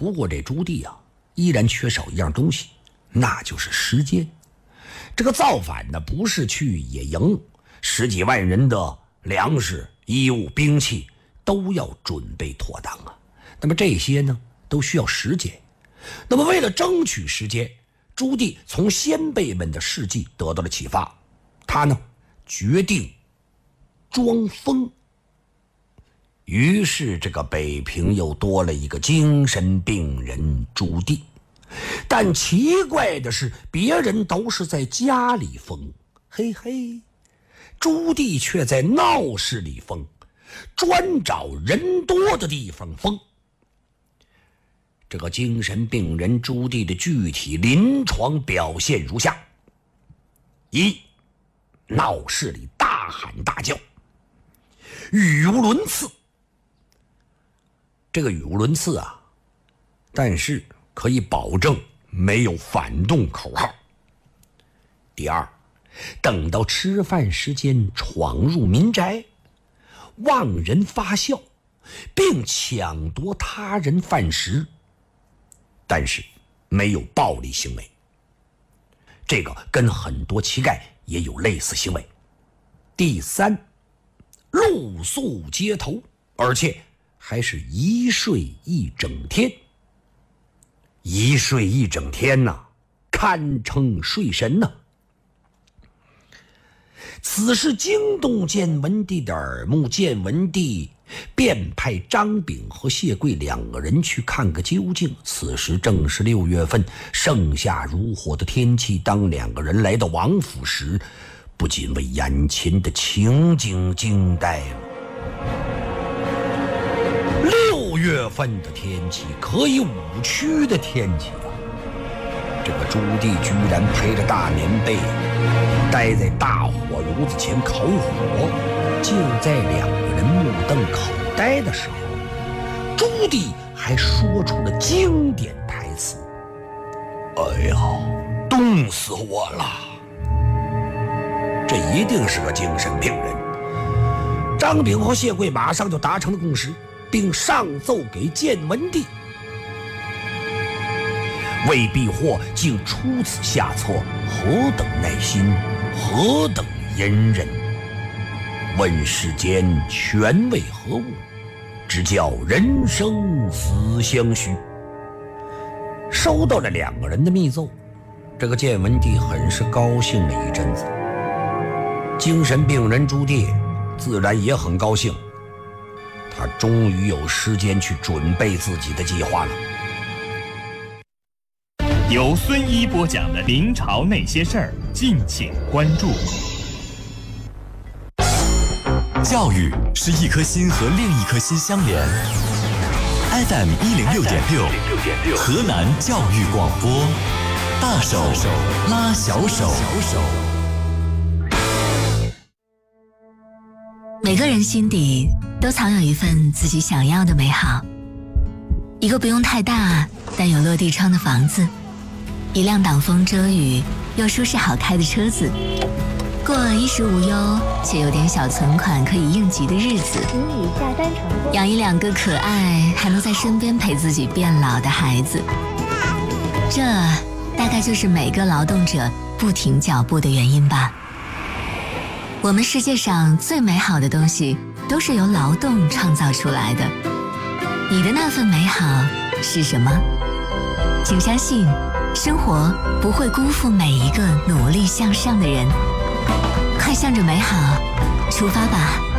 不过这朱棣啊，依然缺少一样东西，那就是时间。这个造反呢，不是去野营，10几万人的粮食、衣物、兵器都要准备妥当啊。那么这些呢，都需要时间。那么为了争取时间，朱棣从先辈们的事迹得到了启发，他呢决定装疯。于是这个北平又多了一个精神病人朱棣。但奇怪的是，别人都是在家里疯，嘿嘿，朱棣却在闹市里疯，专找人多的地方疯。这个精神病人朱棣的具体临床表现如下：一，闹市里大喊大叫，语无伦次。这个语无伦次啊，但是可以保证没有反动口号。第二，等到吃饭时间闯入民宅，望人发笑，并抢夺他人饭食，但是没有暴力行为。这个跟很多乞丐也有类似行为。第三，露宿街头，而且还是一睡一整天。一睡一整天呐，堪称睡神呐。此事惊动建文帝的耳目，建文帝便派张炳和谢贵2个人去看个究竟。此时正是6月份，盛夏如火的天气。当2个人来到王府时，不仅为眼前的情景惊呆了。6月份的天气可以五区的天气啊！这个朱棣居然陪着大棉被待在大火炉子前烤火。就在2个人目瞪口呆的时候，朱棣还说出了经典台词：哎呀，冻死我了！这一定是个精神病人。张炳和谢贵马上就达成了共识，并上奏给建文帝。魏避祸竟出此下策，何等耐心，何等隐忍！问世间权为何物，只叫人生死相许。收到了2个人的密奏，这个建文帝很是高兴了一阵子。精神病人朱棣自然也很高兴，他终于有时间去准备自己的计划了。 由孙一播讲的明朝那些事儿，敬请关注。 教育是一颗心和另一颗心相连。FM 106.6，河南教育广播，大手拉小手。 每个人心底都藏有一份自己想要的美好，一个不用太大但有落地窗的房子，一辆挡风遮雨又舒适好开的车子，过衣食无忧且有点小存款可以应急的日子， 请你下单成功， 养1-2个可爱还能在身边陪自己变老的孩子。这大概就是每个劳动者不停脚步的原因吧。我们世界上最美好的东西都是由劳动创造出来的。你的那份美好是什么？请相信，生活不会辜负每一个努力向上的人。快向着美好出发吧。